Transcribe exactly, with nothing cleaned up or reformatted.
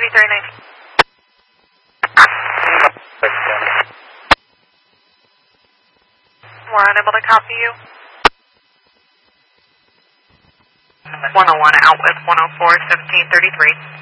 thirty-three nineteen. We're unable to copy you. one oh one out with one oh four, seventeen thirty-three.